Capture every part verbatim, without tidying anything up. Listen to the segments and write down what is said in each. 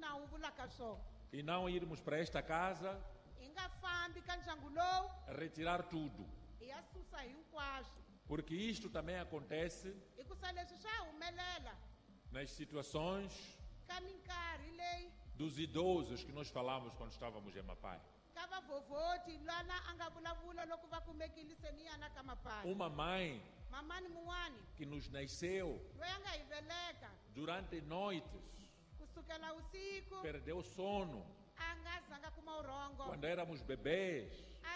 e não irmos para esta casa retirar tudo. Porque isto também acontece nas situações dos idosos que nós falamos quando estávamos em Mapai. Uma mãe que nos nasceu durante noites, perdeu sono quando éramos bebês,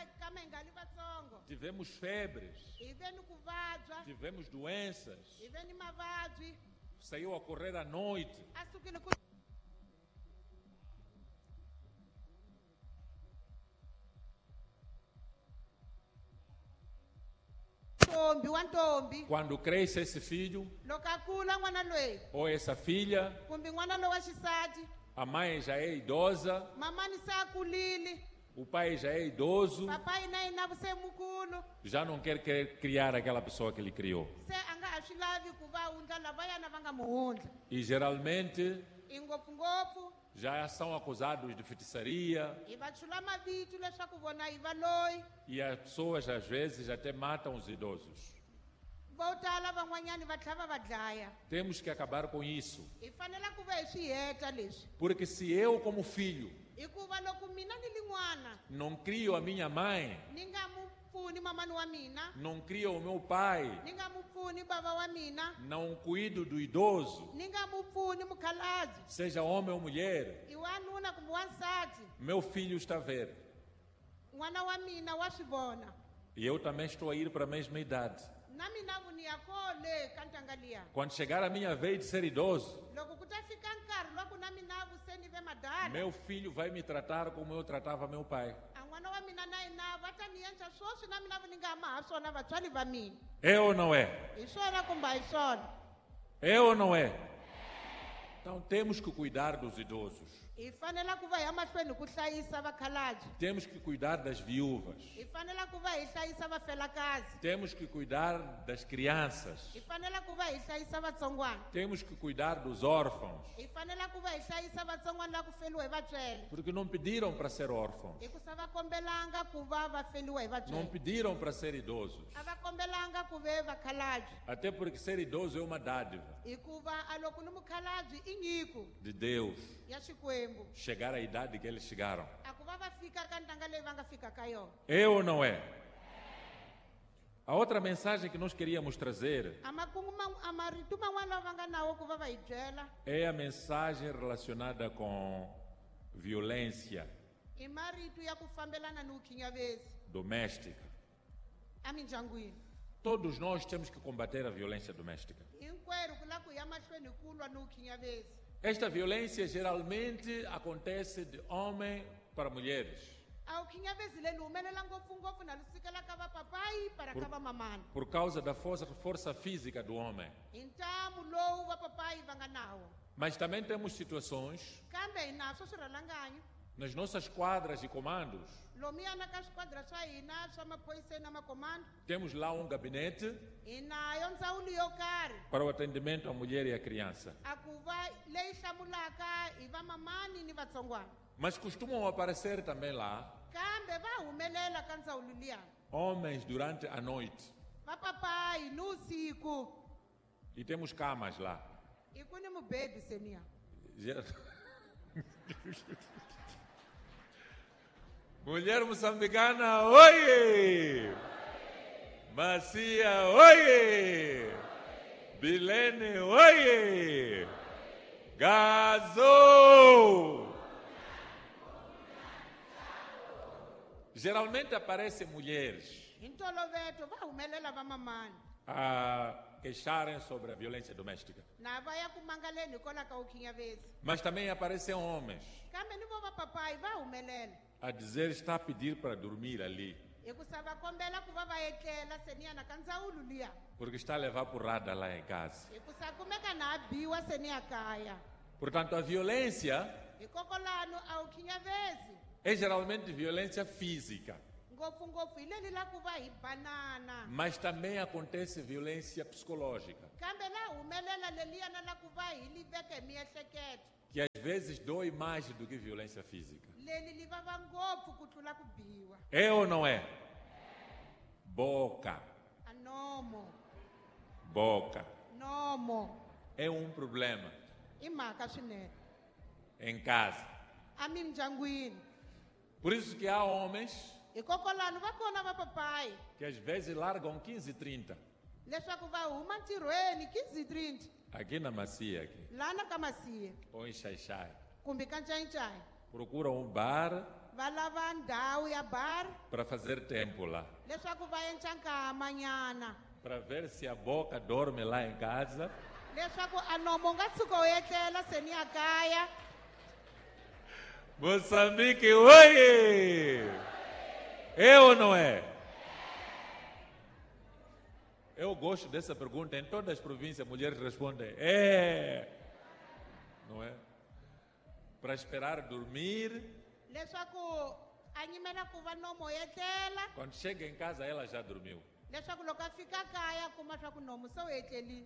tivemos febres, tivemos doenças, saiu a correr à noite. Quando cresce esse filho ou essa filha, a mãe já é idosa, o pai já é idoso, já não quer, quer criar aquela pessoa que ele criou. E geralmente já são acusados de feitiçaria, e as pessoas às vezes até matam os idosos. Temos que acabar com isso. Porque se eu, como filho, não crio a minha mãe, não crio o meu pai, não cuido do idoso, seja homem ou mulher, meu filho está a ver. E eu também estou a ir para a mesma idade. Quando chegar a minha vez de ser idoso, meu filho vai me tratar como eu tratava meu pai. É ou não é? É ou não é? Então temos que cuidar dos idosos. Temos que cuidar das viúvas. Temos que cuidar das crianças. Temos que cuidar dos órfãos. Porque não pediram para ser órfãos. Não pediram para ser idosos. Até porque ser idoso é uma dádiva de Deus. Chegar à idade que eles chegaram. É ou não é? A outra mensagem que nós queríamos trazer é a mensagem relacionada com violência doméstica. Todos nós temos que combater a violência doméstica. Esta violência geralmente acontece de homem para mulheres. Por, por causa da força, força física do homem. Mas também temos situações nas nossas quadras de comandos. Temos lá um gabinete para o atendimento à mulher e à criança. Mas costumam aparecer também lá homens durante a noite. E temos camas lá. Mulher moçambicana, oi! Macia, oi! Bilene, oi! Gazou! Geralmente aparecem mulheres a queixarem sobre a violência doméstica. Mas também aparecem homens a dizer está a pedir para dormir ali, porque está a levar porrada lá em casa. Portanto, a violência é geralmente violência física, mas também acontece violência psicológica, que às vezes dói mais do que violência física. leli li vava ngopfu ku tlula ku biwa. É ou não é? Boca, A nomo, boca. nomo, É um problema i mhaka swinene. em casa. A mindyangwini. Por isso que há homens Hikokwalaho va kona vapapai que às vezes largam quinze, trinta. leswaku va huma ntirhweni kizi trinta Aqui na Macia, aqui, lana ka masiya ou em Xaixai. kumbe ka ncayincayi. Procuram um bar Va lava ndhawu ya bar para fazer tempo lá. leswaku va endla nkamanyana Para ver se a boca dorme lá em casa. leswaku a nomo nga tshuka wu etlela seni ya kaya. Moçambique, oi! É ou não é? Eu gosto dessa pergunta. Em todas as províncias, mulheres respondem, é. Não é? Para esperar dormir. Leswaku a nyimela ku va nomo etlela Quando chega em casa, ela já dormiu. leswaku loko a fika kaya a kuma swa ku nomo se wu etlelile.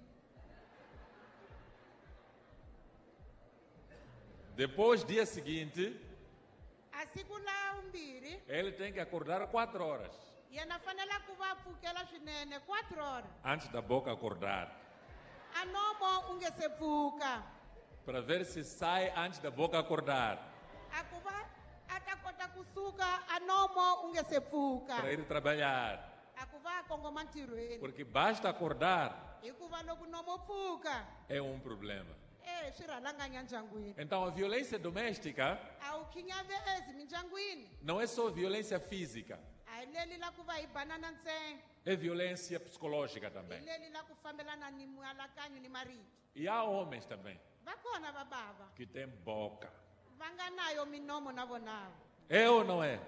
Depois, dia seguinte, A siku la vumbirhi ele tem que acordar quatro horas yena fanele ku va a pfukela swinene quatro horas. antes da boca acordar. A nomo u nge se pfuka Para ver se sai antes da boca acordar. a ku va a ta kota kusuka a nomo u nge se pfuka Para ir trabalhar. a ku va a kongoma ntirhweni Porque basta acordar, hikuva loko nomo pfuka é um problema. e swi rhalanganya ndyangwini. Então, a violência doméstica A wu khinyavezi mindyangwini não é só violência física, a hi leli la ku va hi banana ntsena, é violência psicológica hi também. leli la ku fambelana ni mianakanyo ni marito. E há homens também Va kona va bava que têm boca. va nga nayo minomo na vonavo É ou não é?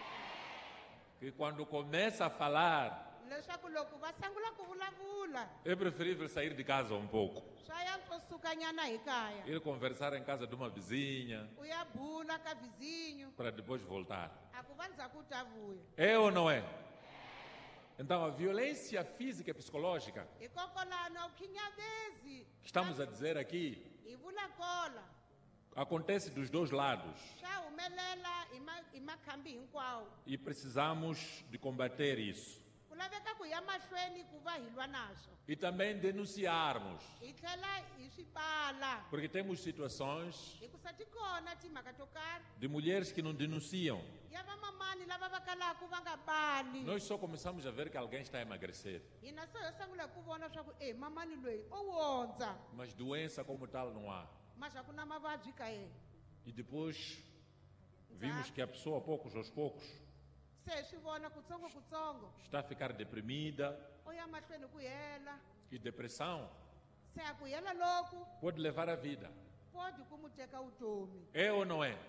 Que quando começa a falar, leswaku loko va sangula ku vulavula é preferível sair de casa um pouco. swa ya swo sukanyana hi kaya Ir conversar em casa de uma vizinha, u ya bula ka vizinyo para depois voltar. a ku va ndzhaku u ta vuya. É ou não é? Então, a violência física e psicológica, Hikokwalaho a wu khinyavezi que estamos a dizer aqui, hi vula kola acontece dos dois lados. swa humelela hi ma- hi makhambi hinkwawo. E precisamos de combater isso. Ku laveka ku ya mahlweni ku va hi lwa naswo E também denunciarmos. hi tlhela hi swi pala Porque temos situações hikusa ti kona timhaka to karhi de mulheres que não denunciam. ya vamamani lava va kalaka va nga pali. Nós só começamos a ver que alguém está a emagrecer. Hina se ho sungula ku vona swa ku e mamani loyi o wondza Mas doença como tal não há. maswa ku na mavabyi ka yena. E depois vimos que a pessoa, poucos aos poucos, Se hi swi vona kutsongo kutsongo está a ficar deprimida. o ya mahlweni ku hela. E depressão Se a ku hela loku pode levar à vida. pode ku mu teka vutomi É ou não é?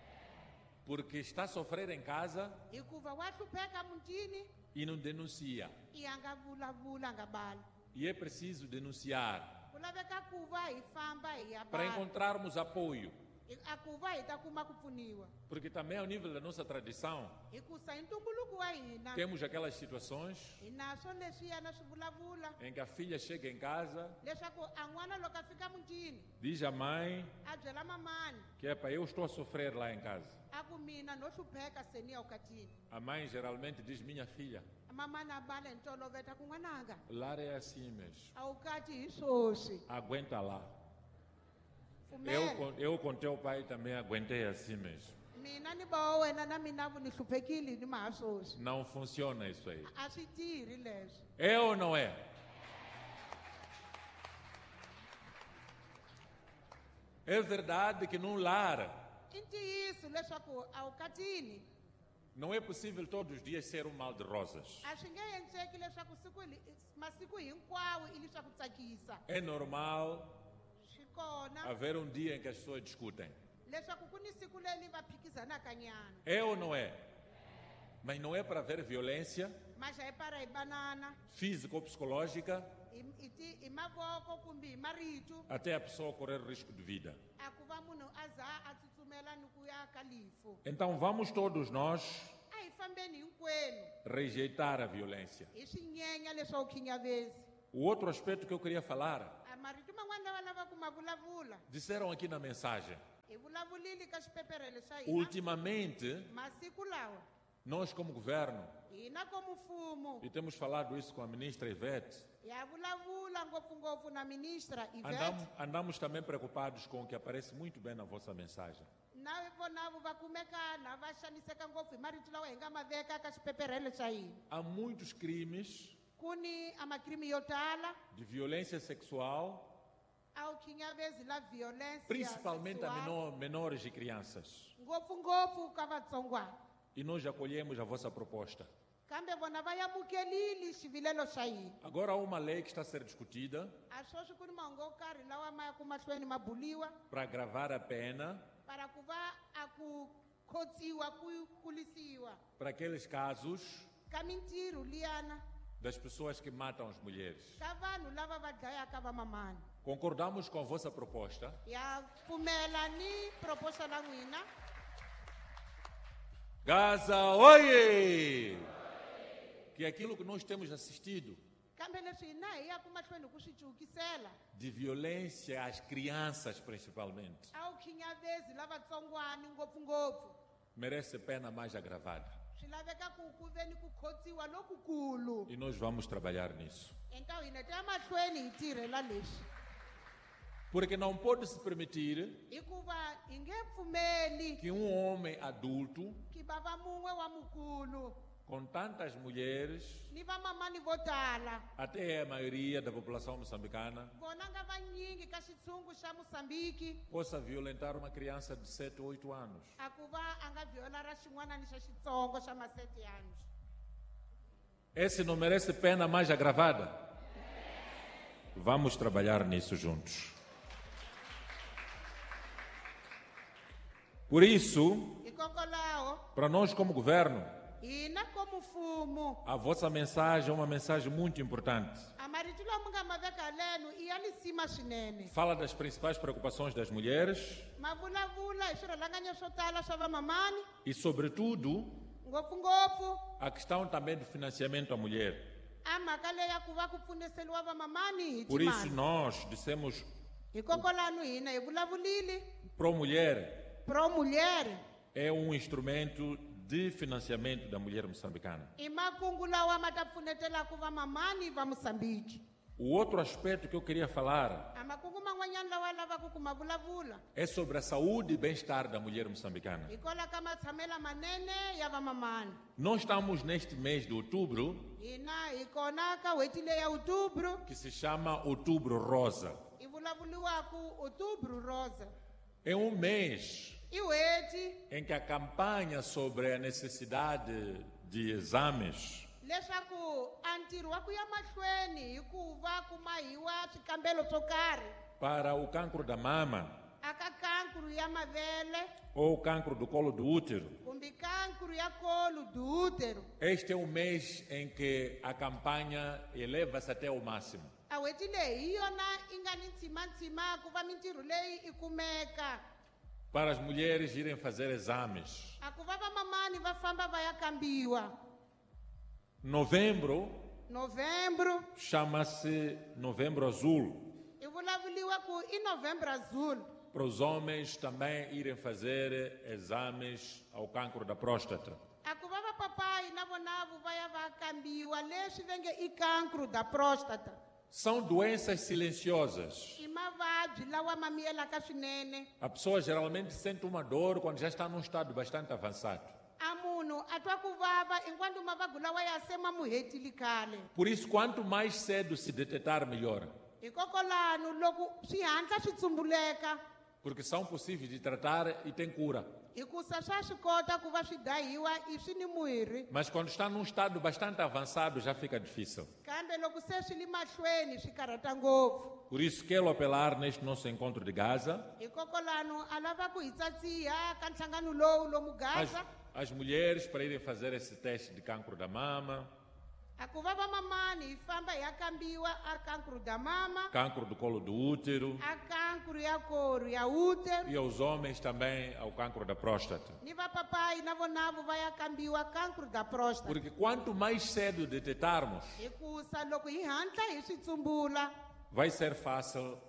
Porque está a sofrer em casa hikuva wa hlupheka mutini e não denuncia. i a nga vulavula a nga bali. E é preciso denunciar Ku laveka ku va hi famba hi ya para bala encontrarmos apoio. a ku va hi ta kuma ku pfuniwa Porque também ao nível da nossa tradição, hikusa hi ntumbuluko wa hina temos aquelas situações hi naswo leswiyana swi vulavula em que a filha chega em casa, leswaku a n'wana loko a fika mutini diz à mãe a byela mamani que é para eu estou a sofrer lá em casa. a ku mina no hlupheka seni ya ukatini. A mãe geralmente diz, minha filha, Mamani a bala hi ntoloveta ku n'wananga lá é assim mesmo. a wu kati hi swoxi Aguenta lá. Eu, pfumela. com- eu com teu pai também aguentei assim mesmo. Mina ni ba wena na mina vu ni hluphekile ni maha swoxi Não funciona isso aí. a swi tirhi leswo. É ou não é? É verdade que num lar I ntiyiso leswaku a wu katini não é possível todos os dias ser um mal de rosas. a swi nge endleki leswaku siku li- masiku hinkwawo i leswaku tsakisa. É normal Swi kona haver um dia em que as pessoas discutem. leswaku ku ni siku leri va phikizanaka nyana É ou não é? Mas não é para haver violência mas a hi para hi banana física ou psicológica hi hi ti- hi mavoko kumbe hi marito até a pessoa correr risco de vida. a ku va munhu a za a tsutsumela ni ku ya ka lifu. Então vamos todos nós A hi fambeni hinkwenu rejeitar a violência. hi swi nyenya leswa wu khinyavezi. O outro aspecto que eu queria falar, A marito man'wana lava lava ku ma vulavula disseram aqui na mensagem, hi vulavulile ka xipeperele xa hina ultimamente, masiku lawa nós como governo, hina como mfumo e temos falado isso com a ministra Ivete, ya vulavula ngopfungopfu na ministra andamos, Ivete andamos também preocupados com o que aparece muito bem na vossa mensagem. na vonavo va kumeka na va xaniseka ngopfu hi marito lawa hi nga ma veka ka xipeperele xa hina Há muitos crimes ku ni a makrimi yo tala de violência sexual, a wu khinyavezi la violência principalmente a sexual, menor, menores e crianças. ngopfungopfu ka vatsongwana E nós acolhemos a vossa proposta. kambe vona va yamukelile xivilelo xa hina Agora há uma lei que está a ser discutida a sweswi ku ni mahungu yo karhi lawa ma yaku mahlweni ma buliwa para agravar a pena para ku va a ku khotsiwa ku kulisiwa para aqueles casos ka mintirho liyana das pessoas que matam as mulheres. ka vanhu lava va dlayaka vamamani Concordamos com a vossa proposta, ya pfumela ni proposta la n'wina Gaza, oie! Que aquilo que nós temos assistido kambe leswi hina hi yaku mahlweni ku swi cuwukisela de violência às crianças principalmente, a wu khinyavezi lavatsongwani ngopfungopfu merece pena mais agravada. swi laveka ku ku veni ku khotsiwa lokukulu E nós vamos trabalhar nisso. enta hina ta ya mahlweni hi tirhela leswi Porque não pode se permitir hikuva hi nge pfumeli que um homem adulto, ki bava mun'we wa mukulu com tantas mulheres, ni vamamani vo tala até a maioria da população moçambicana, vona nga vanyingi ka xitshungu xa musambiki possa violentar uma criança de sete ou oito anos. a ku va a nga violara xin'wanani xa xitsongo xa masete anos Esse não merece pena mais agravada? Vamos trabalhar nisso juntos. Por isso, hikokwalaho para nós como governo, hina como mfumo a vossa mensagem é uma mensagem muito importante. a marito lama nga ma veka lenu i ya ni sima swinene Fala das principais preocupações das mulheres ma vulavula hi swirhalanganyo swo tala swa vamamani e, sobretudo, ngopfungopfu a questão também do financiamento à mulher. a mhaka leya ku va ku pfuneseliwa vamamani hi Por isso, timali nós dissemos hikokwalano hina hi vulavulile Pro Mulher pro mulher é um instrumento de financiamento da mulher moçambicana. i makungu lawa ma ta pfunetelaku vamamani va musambiki O outro aspecto que eu queria falar a makungu man'wanyana lawa lavaku ku ma vulavula é sobre a saúde e bem-estar da mulher moçambicana. hikwalaho ka matshamela manene ya vamamani Nós estamos neste mês de outubro, hina hi kona ka hweti leya outubro que se chama Outubro Rosa. hi vulavuliwaku outubro rosa É um mês i hweti em que a campanha sobre a necessidade de exames leswaku a ntirho wa ku ya mahlweni hi ku va ku mahiwa swikambelo swo karhi para o cancro da mama aka kankuru ya mavele ou o cancro do colo do útero. kumbe kankuru ya kolu do útero Este é um mês em que a campanha eleva-se até o máximo. a hweti leyi hi yona i nga ni ntshimantsima ku va mintirho leyi i kumeka Para as mulheres irem fazer exames. a ku va vamamani va famba va ya kambiwa Novembro novembro chama-se Novembro Azul. i vulavuliwa ku i novembro azul Para os homens também irem fazer exames ao cancro da próstata. a ku va vapapayi na vonavo va ya va kambiwa leswi venge i kankru da próstata São doenças silenciosas. i mavabyi lawa ma miyelaka swinene A pessoa geralmente sente uma dor quando já está num estado bastante avançado. a munhu a twa ku vava enquanto mavabyi lawa ya se ma mu hetile khale Por isso, quanto mais cedo se detectar, melhor. hikokwalano loko swi hatla swi tsumbuleka Porque são possíveis de tratar e tem cura. hikusa swa swi kota ku va swi dahiwa i swi ni murhi Mas quando está num estado bastante avançado, já fica difícil. kambe loko se swi li mahlweni swi karhata ngopfu Por isso, quero apelar neste nosso encontro de Gaza hikokwalano a lava ku hi tsatsiha ka nhlangano lowu lomu as, gaza as mulheres para irem fazer esse teste de cancro da mama, a ku va vamamani hi famba hi ya kambiwa a kankru da mama cancro do colo do útero a kankru ya koru ya útero e aos homens também ao cancro da próstata. ni vapapayi na vonavo va ya kambiwa kankru da próstata Porque quanto mais cedo detectarmos, hikusa loko hi hatla hi swi tsumbula vai ser fácil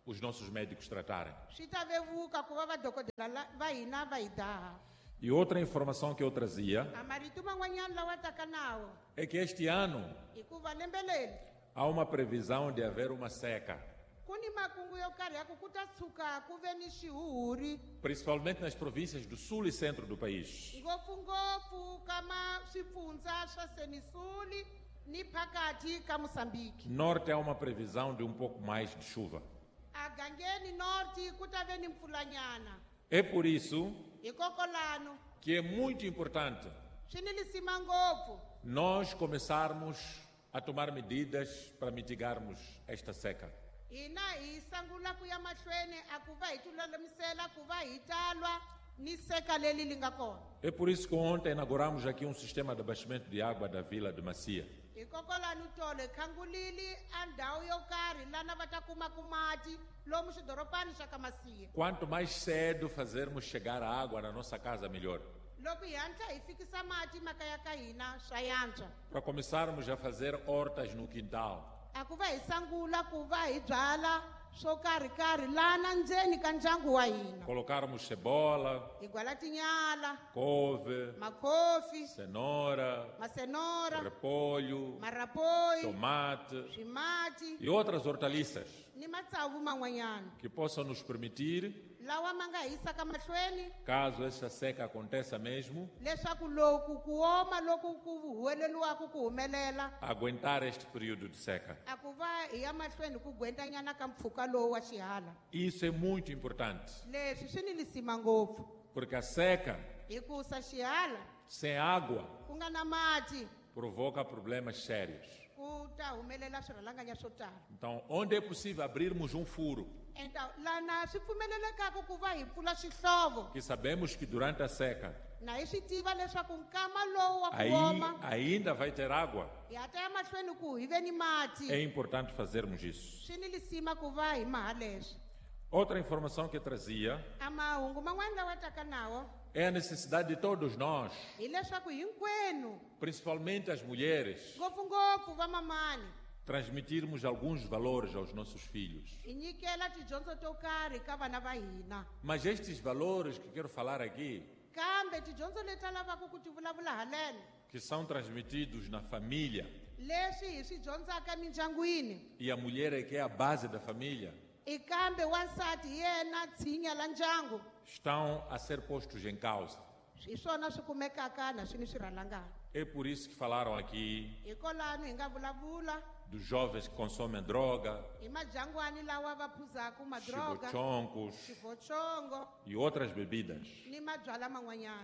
os nossos médicos tratarem. swi ta vevuka ku va vadokodela la- va hina va hi daha. E outra informação que eu trazia A marito man'wanyana lawa taka nawo é que este ano hikuva lembe leri há uma previsão de haver uma seca, ku ni makungu yo karhi ya ku ku ta tshuka ku ve ni xihuhuri principalmente nas províncias do sul e centro do país. ngopfungopfu ka ma swifundza swa senisuli ni phakati ka moçambique. Norte há uma previsão de um pouco mais de chuva. A gangeni norte ku ta ve ni mpfulanyana. É por isso Hikokwalaho que é muito importante swi ni lisima ngopfu nós começarmos a tomar medidas para mitigarmos esta seca. hina hi sangula ku ya mahlweni a ku va hi tilulamisela ku va hi talwa ni seka leli li nga kona. É por isso que ontem inauguramos aqui um sistema de abastecimento de água da Vila de Macia. Hikokwalaho tolo hi khangulile a ndhawu yo karhi lana va ta kumaka mati lomu xidorobani xa ka Masiya. Quanto mais cedo fazermos chegar a água na nossa casa, melhor. Loko hi hatla hi fikisa mati makaya ka hina swa yantswa. Para começarmos a fazer hortas no quintal. A ku va hi sangula ku va hi byala swo karhikarhi lana ndzeni ka ndyangu wa hina. Colocarmos cebola, Hi gwala tinyala, couve, makhofi, cenoura, masenora, repolho, marapoi, tomate swimati e outras hortaliças ni matsavu man'wanyana que possam nos permitir, lawa ma nga hisaka mahlweni caso essa seca aconteça mesmo, leswaku loku ku oma loku ku huweleliwaku ku humelela aguentar este período de seca. a ku va hi ya mahlweni ku gwentanyana ka mpfhuka lowu wa xihala. Isso é muito importante, Leswi swi ni lisima ngopfu porque a seca hikusa xihala sem água ku nga na mati provoca problemas sérios. ku ta humelela swirhalanganya swo tala. Então, onde é possível abrirmos um furo, Enta lana swi pfumelelekaka ku va hi pfula swihlovo que sabemos que durante a seca na hi swi tiva leswaku nkama lowu wa ku aí oma ainda vai ter água, hi hata ya mahlweni ku hi ve ni mati. é importante fazermos isso. Swi ni lisima ku va hi maha leswi. Outra informação que eu trazia A mahungu man'wana lawa taka nawo é a necessidade de todos nós, hi leswaku hinkwenu principalmente as mulheres, ngopfungopfu vamamani transmitirmos alguns valores aos nossos filhos. hi nyikela tidyondzo to karhi ka vana va hina, Mas estes valores que quero falar aqui, kambe tidyondzo leti a lavaka ku ti vulavula haleno que são transmitidos na família, leswi hi swi dyondzaka emindyangwini e a mulher é que é a base da família, i kambe wansati hi yena tshinya la ndyangu, estão a ser postos em causa. hi swona swi kumekaka na swi ni swirhalangana. É por isso que falaram aqui hikolano hi nga vulavula dos jovens que consomem droga, hi madyangwani lawa va phuzaka madroga, chibochoncos xivochongo e outras bebidas. ni mabyala man'wanyana.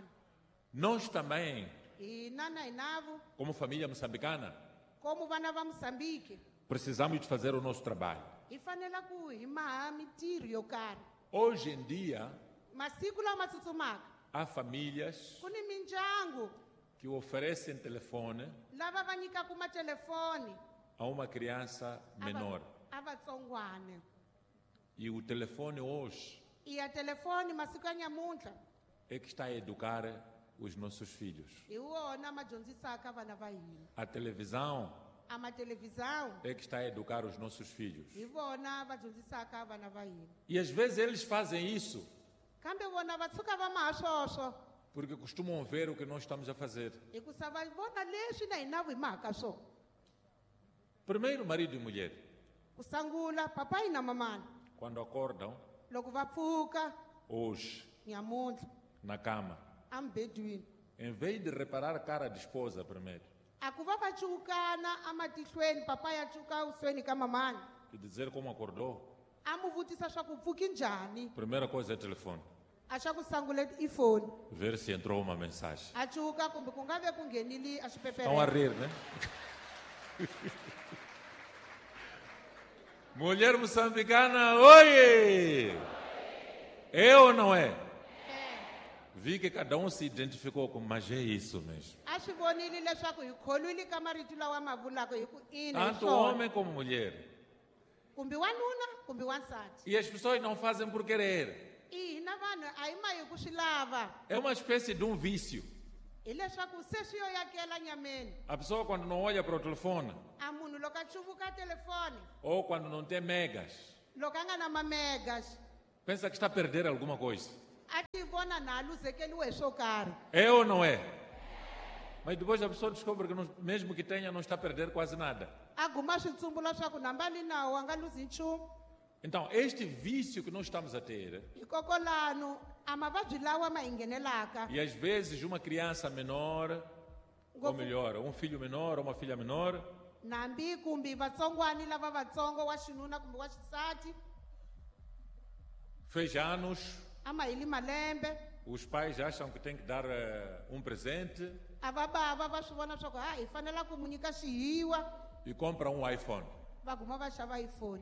Nós também, Hina na hinavo como família moçambicana, como vana va Moçambique precisamos de fazer o nosso trabalho. hi fanela ku hi maha mitirho yo karhi. Hoje em dia, Masiku lama tsutsumaka há famílias ku ni mindyangu que oferecem telefone lava va nyikaka matelefoni a uma criança menor. a vatsongwana. E o telefone hoje I ya telefoni masiku ya nyamuntlha é que está a educar os nossos filhos. hi wona ma dyondzisaka vana va hina. A televisão A matelevisão é que está a educar os nossos filhos. hi vona va dyondzisaka vana va hina. E às vezes eles fazem isso Kambe vona va tshuka va maha swoswo porque costumam ver o que nós estamos a fazer. hikusa va vona leswi na hina hi mahaka swona. Primeiro, marido e mulher, Ku sangula papai na mamani quando acordam loko va pfuka hoje nyamuntlha na cama, ambedweni em vez de reparar a cara da esposa primeiro a ku va va cukana amatihlweni papa ya cuka usweni ka mamani e dizer como acordou, a mu vutisa swa ku pfuki njhani, primeira coisa é telefone, a xa ku sangule i foni ver se entrou uma mensagem. a cuka kumbe ku nga ve ku nghenile a Estão a xipeperelo. rir, né? Mulher moçambicana, oi! É ou não é? Vi que cada um se identificou com, mas é isso mesmo. A swi vonile leswaku hi kholwile ka marito lawa ma vulaka hi ku ina hi Tanto swona, homem como mulher. kumbe wanuna kumbe wansati. E as pessoas não fazem por querer. I hina vanhu a hi ma hi ku swi lava, É uma espécie de um vício. hi leswaku se swi yo yakela nyameni. A pessoa quando não olha para o telefone, A munhu loko a cuvuka telefoni ou quando não tem megas, loko a nga na mamegas pensa que está a perder alguma coisa. a ti vona na luzekeliwe hi swo karhi. É ou não é? Mas depois a pessoa descobre que não, mesmo que tenha, não está a perder quase nada. A guma swi tsumbula swa ku nambali nawu a nga luzi nchumu. Então, este vício que nós estamos a ter, Hikokwalaho a mavabyi lawa ma hi nghenelaka e às vezes uma criança menor, ou ngopfu melhor, um filho menor ou uma filha menor, nambi kumbe vatsongwani lava vatsongo wa xinuna kumbe wa xisati fez anos, a ma heli malembe os pais acham que tem que dar eh, um presente a va bava va swi vona swa ku ha hi fanela ku n'wi nyika swihiwa e compra um iPhone. va guma va xava iphone.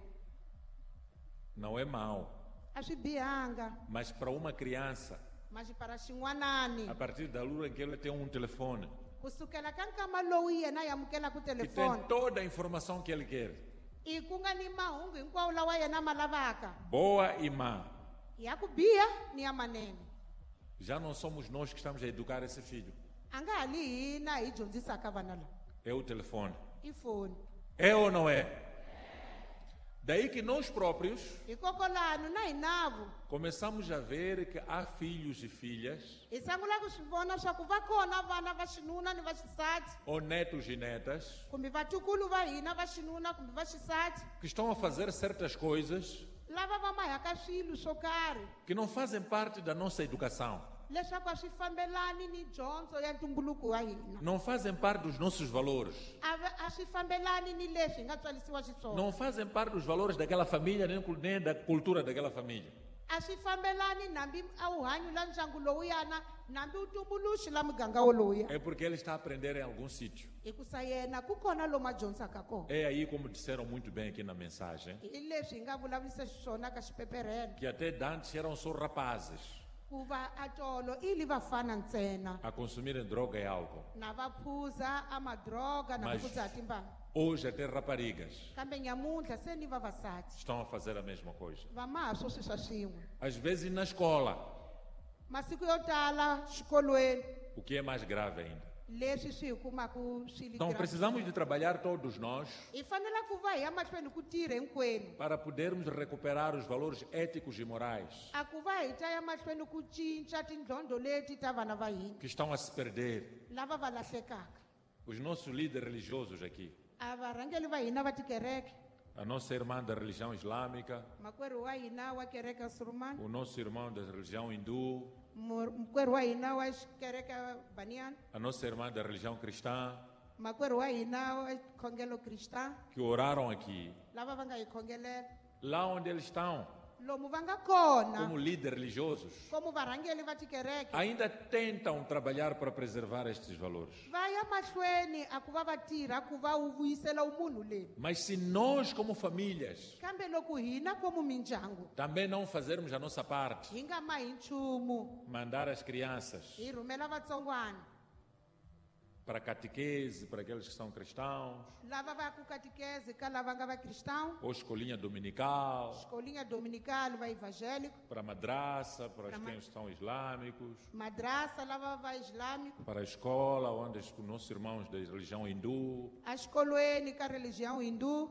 Não é mau, A swi bihanga mas para uma criança, maxi para xin'wanani a partir da hora que ele tem um telefone, kusukela ka nkama lowu yena a amukelaku que tem telefoni toda a informação que ele quer, i ku nga ni mahungu hinkwawo lawa yena ma lavaka boa e má, ya ku biha ni ya manene. já não somos nós que estamos a educar esse filho, A nga ha li hina hi dyondzisaka vana lava é o telefone. i foni. É ou não é? Daí que nós próprios Hikokwalaho na hi navu começamos a ver que há filhos e filhas, hi sungula ku swi vona swa ku va kona vana va xinuna ni va xisati ou netos e netas, kumbe vatukulu va hina va xinuna kumbe va xisati que estão a fazer certas coisas lava va mahaka swilo swo karhi que não fazem parte da nossa educação, leswaku a swi fambelani ni dyondzo ya ntumbuluko wa hina, não fazem parte dos nossos valores, a va- a swi fambelani ni leswi hi nga tswarisiwa xiswona, não fazem parte dos valores daquela família, nem cul- nem da cultura daquela família. a swi fambelani nambi a wu hanyi la ndyangu lowuyana nambi wu tumbuluxi la muganga woloya É porque ele está a aprender em algum sítio. hikusa yena ku kona lomu a dyondzaka kona. É aí, como disseram muito bem aqui na mensagem, Hi leswi hi nga vulavurisa xiswona ka xipeperelo que até antes eram só rapazes ku va a tolo i li vafana ntsena a consumirem droga e álcool. na va phuza a madroga na Mas- ku dzaha timbanga, Hoje até raparigas kambe nyamuntlha se ni vavasati estão a fazer a mesma coisa. va maha swo swi swa swin'we. Às vezes na escola, Masiku yo tala xikolweni o que é mais grave ainda. leswi swi hi kumaku swi li Então gra- precisamos de trabalhar todos nós hi fanela ku va hi ya mahlweni ku tirha hinkwenu para podermos recuperar os valores éticos e morais a ku va hi ta ya mahlweni ku cinca tindlondlo leti ta vana va hina que estão a se perder. lava va lahlekaka. Os nossos líderes religiosos aqui, A varhangeli va hina va tikereke, a nossa irmã da religião islâmica, makwerhu wa hina wa kereke surumani, o nosso irmão da religião hindu, Mur- mukwerhu wa hina wa kereke baniana, a nossa irmã da religião cristã, makwerhu wa hina wa khongelo kristã que oraram aqui, lava va nga hi khongelela lá onde eles estão, lomu va nga kona como líderes religiosos, komu varhangeli va tikereke ainda tentam trabalhar para preservar estes valores. va ya mahlweni a ku va va tirha ku va wu vuyisela umunhu leyi. Mas se nós, como famílias, Kambe loko hina komu mindyangu também não fazermos a nossa parte, hi nga mahi nchumu mandar as crianças hi rhumela vatsongwana para a catequese, para aqueles que são cristãos, lava va ku katikeze ka lava nga vakristão, ou escolinha dominical, escolinha dominical va evangélico, para a madraça, para Para os ma- que são islâmicos, madraça lava va islâmico, para a escola, onde os nossos irmãos da religião hindu. a escolweni ka religião hindu.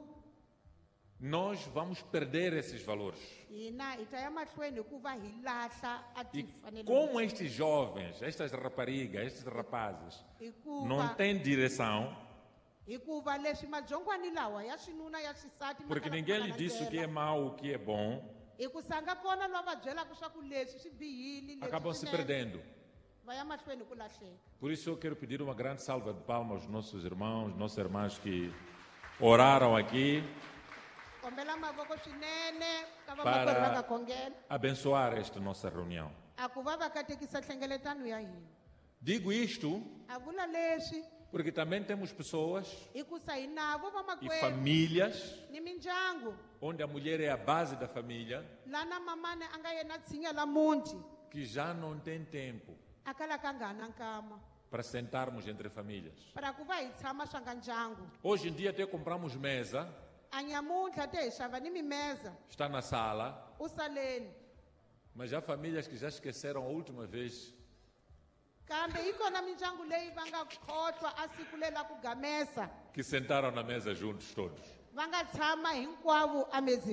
Nós vamos perder esses valores. Hina hi ta ya mahlweni hi ku va hi lahla a E timfanelo como estes jovens, estas raparigas, estes rapazes, não hikuva têm direção, hikuva leswi madzongwani lawa ya xinuna ya xisati ma porque kalaka ninguém ma lhe nga disse o que é landzela. mau, o que é bom, Hi ku sanga kona lava va byelaka swa ku leswi swi bihile leswi acabam se swinene. perdendo. Va ya mahlweni ku lahleka. Por isso eu quero pedir uma grande salva de palmas aos nossos irmãos, nossas irmãs que oraram aqui Kombela mavoko swinene ka Para- vamakwerhu va nga khongela abençoar esta nossa reunião. a ku va va katekisa nhlengeletano ya hina. Digo isto A vula leswi porque também temos pessoas hikusa hi navo e vamakwerhu famílias ni mindyangu onde a mulher é a base da família lana mamane a nga yena tshinya la muti que já não tem tempo a kalaka a nga ha na nkama para sentarmos entre famílias. para ku va hi tshama swa nga ndyangu. Hoje em dia até compramos mesa, A nyamuntlha te hi xava ni mimeza está na sala, u saleni, mas há famílias que já esqueceram a última vez kambe yi kona mindyangu leyi va nga khohlwa a siku lela ku gamesa que sentaram na mesa juntos todos. va nga tshama hinkwavo amezeni.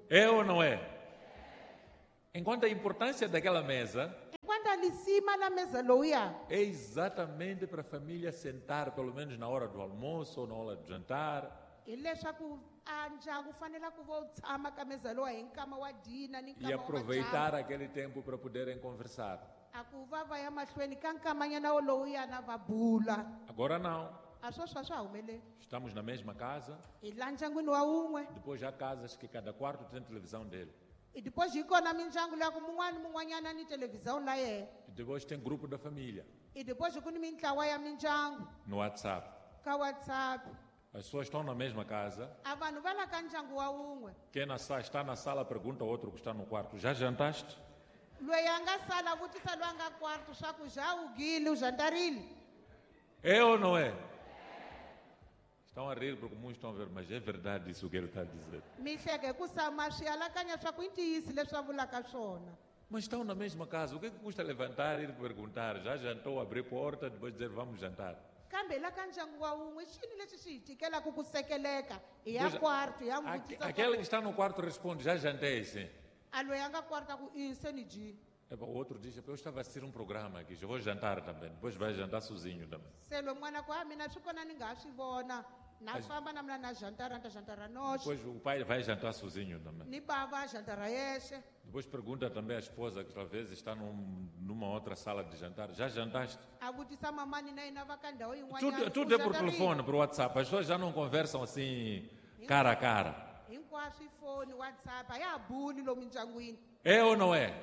É ou não é? Enquanto a importância daquela mesa enquanto ali cima na mesa louya é exatamente para a família sentar, pelo menos na hora do almoço ou na hora do jantar, hileswaku a ndyangu wu fanele ku va wu tshama ka meza lowa hi nkama wa dina ni e nkama wa aproveitar madyambu. aquele tempo para poderem conversar. A ku va va ya mahlweni ka nkamanyana lowuyana va bula Agora não. a swo swa swa humeleli Estamos na mesma casa, hi la ndyangwini wa wun'we depois há casas que cada quarto tem televisão dele. hi depois hi kona mindyangu leya ku mun'wana mun'wanyana ni televhizini la yena E depois tem grupo da família hi depois ku ni mintlawa ya mindyangu no WhatsApp. ka whatsapp As pessoas estão na mesma casa. a vanhu va la ka ndyangu wa wun'we Quem na sa- está na sala pergunta ao outro que está no quarto: já jantaste? loyi a nga sala vutisa loyi a nga kwarto swa ku zha ugile u jandarile É ou não é? Estão a rir porque muitos estão a ver, mas é verdade isso que ele está a dizer. mi hleke ku sama swi alakanya swa ku i ntiyisi leswi va vulaka swona Mas estão na mesma casa, o que, é que custa levantar e ir perguntar? Já jantou, abrir porta, depois dizer vamos jantar? kambe la ka ndyangu wa wun'we xini leswi swi hi tikelaka ku sekeleka hi ya Pois, kwarto hi ya n'wi Aque- vutisa swa Aquele que ku- está no quarto responde: já jantei, sim. a loyi a nga kwarta ku i se ni dyile Epa, o outro diz: eu estava a assistir um programa aqui, já vou jantar também. Depois vai jantar sozinho também. se loyi n'wana ku a mina swi kona ni nga ha swi vona na famba na mina na jantara ni ta jantara noxe Depois o pai vai jantar sozinho também. ni bava a jantara yexe Depois pergunta também à esposa, que talvez está num, numa outra sala de jantar: já jantaste? a vutisa mamani na yina va ka ndhawu Tudo, yin'wanyana tudo é por telefone, por WhatsApp. As pessoas já não conversam assim, cara a cara. hinkwaswo i foni whatsapp a ya ha buli lomu ndyangwini É ou não é?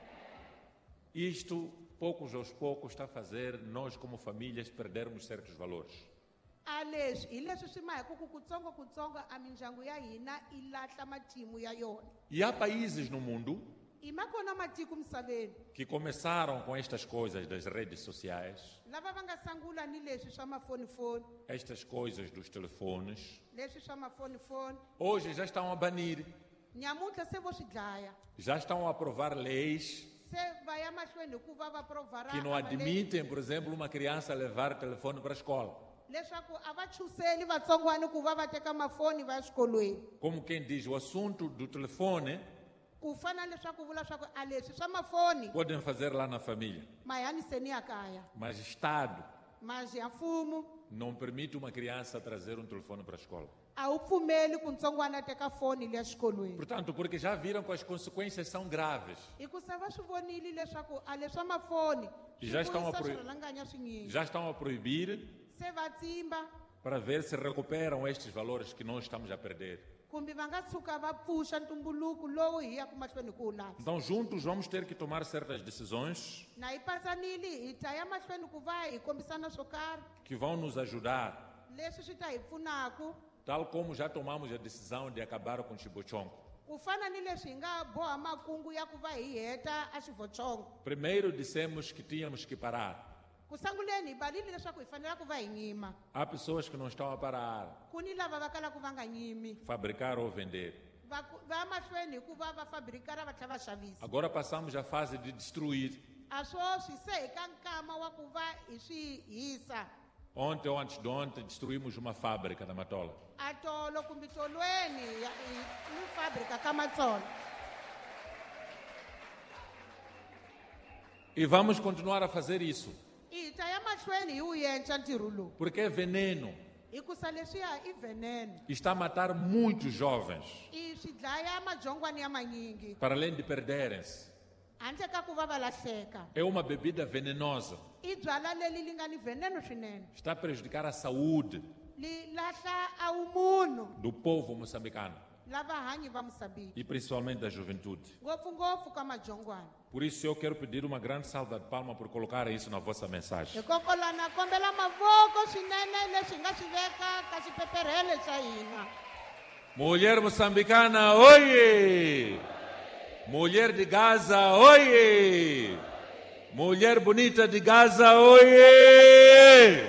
Isto, poucos aos poucos, está a fazer nós, como famílias, perdermos certos valores. a leswi hi leswi swi ma hi ku ku kutsongo kutsongo a mindyangu ya hina i lahla matimu ya yona E há países no mundo hi ma kona matiko misaveni que começaram com estas coisas das redes sociais, lava va nga sangula ni leswi swa mafonifoni estas coisas dos telefones. leswi swa mafonifoni Hoje já estão a banir, nyamuntlha se vo swi dlaya já estão a aprovar leis se va ya mahlweni hi ku va va provhara que não admitem, por exemplo, uma criança levar telefone para a escola. leswaku a va chuseli vatsongwana ku va va teka mafoni va ya xikolweni Como quem diz, o assunto do telefone ku fana leswaku vula swa ku a leswi swa mafoni podem fazer lá na família, ma ya niseni ya kaya mas Estado mazi ya mfumo não permite uma criança trazer um telefone para a escola. a wu pfumeli ku ntsongwana a teka foni liya xikolweni Portanto, porque já viram que as consequências são graves, hikusa va swi vonile leswaku a leswi swa mafoni swi Já estão a vuyisa pro- swirhalanganya swinyingi já estão a proibir se va tsimba para ver se recuperam estes valores que nós estamos a perder. kumbe va nga tshuka va pfuxa ntumbuluko lowu hi yaku mahlweni ku wu lahla Então, juntos, vamos ter que tomar certas decisões na hi patsanile hi ta ya mahlweni ku va hi kombisana swo karhi que vão nos ajudar, leswi swi ta hi pfunaku tal como já tomamos a decisão de acabar com o Chibochonco. ku fana ni leswi hi nga boha makungu ya ku va hi heta a xivotsongo Primeiro dissemos que tínhamos que parar. ku sanguleni hi balile leswaku hi fanela ku va hi nyima Há pessoas que não estão a parar, ku ni lava va kalaka va nga nyimi fabricar ou vender. va ku- va ya mahlweni hi ku va va fabrikara va tlhela va xavisa Agora passamos à fase de destruir. a swo swi se hi ka nkama wa ku va hi swi hisa Ontem ou antes de ontem destruímos uma fábrica na Matola. a tolo kumbe tolweni ya- hi- ni fabrika ka matsolo E vamos continuar a fazer isso, hi ta ya mahlweni hi wu yenca ntirho lowu porque é veneno. hikusa leswiya i veneno Está a matar muitos jovens, i swi dlaya majongwani ya manyingi para além de perderem-se. handle ka ku va va lahleka É uma bebida venenosa. i byala leli li nga ni veneno swinene Está a prejudicar a saúde li lahla a wumunhu do povo moçambicano lava hanyi va musambiki e principalmente da juventude. ngopfungopfu ka majongwana Por isso eu quero pedir uma grande salva de palmas por colocar isso na vossa mensagem. hikokwalaho na kombela mavoko swinene leswi hi nga swi veka ka xipeperhele xa hina Mulher moçambicana, oiê! Mulher de Gaza, oiê! Mulher bonita de Gaza, oiê!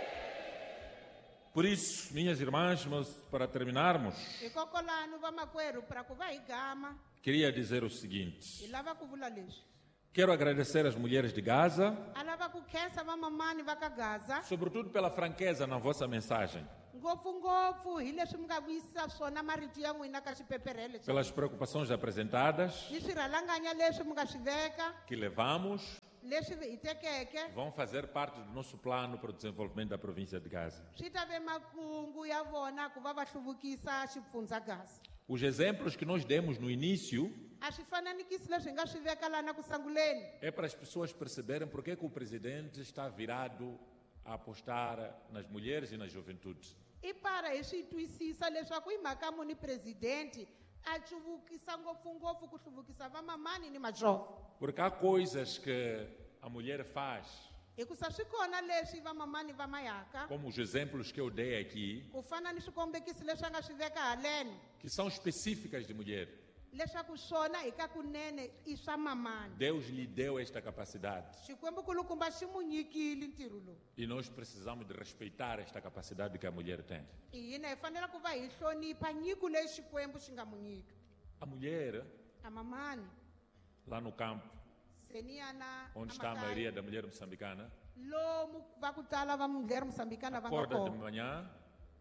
Por isso, minhas irmãs, mas para terminarmos, hikokwalaho vamakwerhu para ku va hi gama queria dizer o hi seguinte. lava ku vula leswi Quero agradecer às mulheres de Gaza, a lava ku khensa vamamani va ka gaza sobretudo pela franqueza na vossa mensagem. ngopfungopfu hi leswi mi nga vuyisisa swona marito ya n'wina ka xipeperele xa pelas preocupações apresentadas, ni swirhalanganya leswi mi nga swi veka que levamos, leswi hi tekeke vão fazer parte do nosso plano para o desenvolvimento da província de Gaza. swi ta ve makungu ya vona ku va va hluvukisa xifundza Gaza. Os exemplos que nós demos no início A swi fananikisi leswi hi nga swi veka lana ku sanguleni é para as pessoas perceberem por que que o presidente está virado a apostar nas mulheres e na juventude. i para hi swi twisisa leswaku hi mhaka muni presidente a hluvukisa ngopfungopfu ku hluvukisa vamamani ni majova Porque há coisas que a mulher faz, hikusa swi kona leswi vamamani va mayaka como os exemplos que eu dei aqui, ku fana ni swikombekiso leswi a nga swi veka haleni que são específicas de mulher. leswaku swona hi ka kunene i swa mamani Deus lhe deu esta capacidade xikwembu-kulukumba xi mu nyikile ntirho lowu e nós precisamos de respeitar esta capacidade que a mulher tem. i hina hi fanele ku va hi hlonipha nyiko leyi xikwembu xi nga mu nyika A mulher, a mamani lá no campo, se ni ya na onde está a amakaya, maioria da mulher moçambicana, lomu va ku tala va mulher musambikana va nga acorda de kona manhã,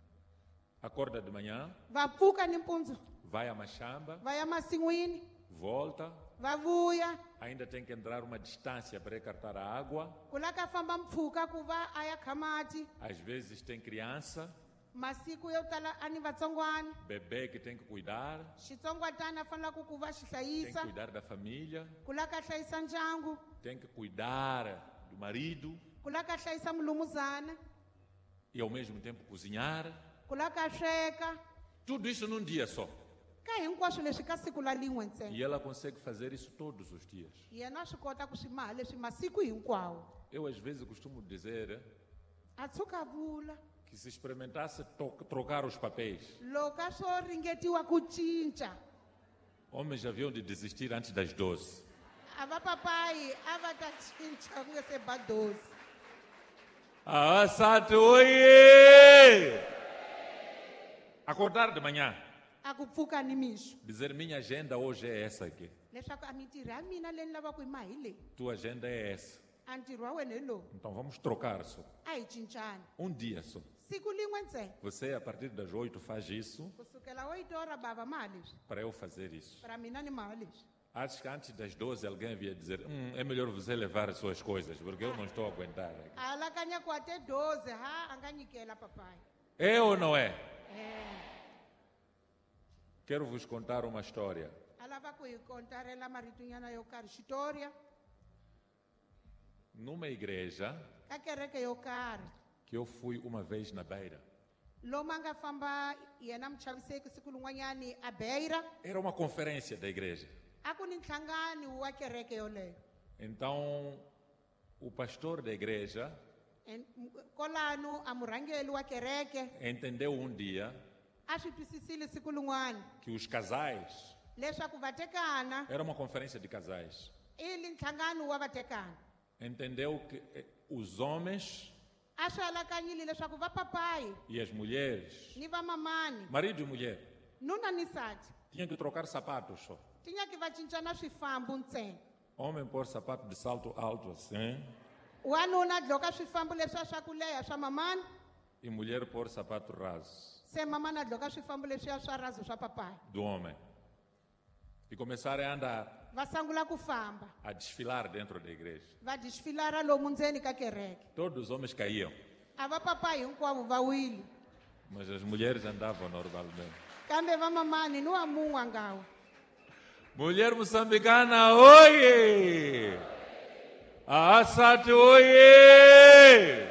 acorda de manhã, va pfuka nimpundzu vai a machamba, va ya masin'wini volta, va vuya ainda tem que entrar uma distância para ir cartar a água, ku la ka famba mpfhuka ku va a ya kha mati às vezes tem criança, masiku yo tala a ni vatsongwana bebê que tem que cuidar, xitsongwatana a fanelaka ku va xi tem que hlayisa cuidar da família, ku la ka hlayisa ndyangu tem que cuidar do marido ku la ka hlayisa mulumuzana e ao mesmo tempo cozinhar. ku la ka sweka Tudo isso num dia só. ka hinkwaswo leswi ka siku la lin'we ntsena E ela consegue fazer isso todos os dias. yena swi kota ku swi maha leswi masiku hinkwawo Eu às vezes costumo dizer a tshuka vula que se experimentasse to- trocar os papéis, loko a swo ringetiwa ku cinca homens haviam de desistir antes das doze. a va papayi a va ta cinca ku nga se ba dozi Ah, Sati, oiê! Acordar de manhã, a ku pfuka ni mixo dizer minha agenda hoje é essa aqui, leswaku a mintirho ya mina leyi ni lavaka hi mahi leyi tua agenda é essa. a ntirho wa wena hi lowu Então vamos trocar só. a hi cincana Um dia só. siku lin'we ntsena Você, a partir das oito, faz isso kusukela oito hora bava maha leswi para eu fazer isso. para mina ni maha leswi Acho que antes das doze alguém havia dizer hum, é melhor você levar as suas coisas, porque eu não estou a aguentar. aqui." a alakanya ku ate doze ha a nga nyikela papayi É ou não é? um Quero vos contar uma história. a lava ku hi kontarela maritunyana yo karhi xitoriya Numa igreja ka kereke yo karhi que eu fui uma vez na Beira. lomu a nga famba yena muchaviseki siku lin'wanyani a beira Era uma conferência da igreja. a ku ni nhlangani wa kereke yoleyo Então, o pastor da igreja En- m- kolano a murhangeli wa kereke entendeu um dia a swi twisisile siku lin'wana que os casais, leswaku vatekana era uma conferência de casais, i li nhlangano wa vatekana entendeu que eh, os homens a swi alakanyile leswaku va papayi e as mulheres, ni vamamani marido e mulher, nuna ni sati tinham que trocar sapatos só. ti nyaki va cincana swifambo ntsena Homem pôr sapato de salto alto assim, wanuna a dloka swifambo leswiya swa ku leha swa mamani e mulher pôr sapato raso se mamani a dloka swifambo leswiya swa raso swa papayi do homem. E começaram a andar, va sangula ku famba a desfilar dentro da igreja. va disfilara lomu ndzeni ka kereke Todos os homens caíam, a va papayi hinkwavo va wile mas as mulheres andavam normalmente. kambe vamamani ni wa mun'wa ngawa Mulher moçambicana, oiê! A Sati, oiê!